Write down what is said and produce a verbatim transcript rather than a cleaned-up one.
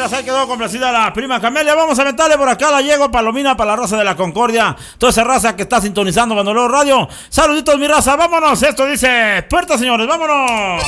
gracias, ahí quedó complacida la prima Camelia. Vamos a aventarle por acá la Diego Palomina para la Raza de la Concordia. Toda esa raza que está sintonizando Bandolero Radio. Saluditos, mi raza, vámonos. Esto dice puerta, señores, vámonos.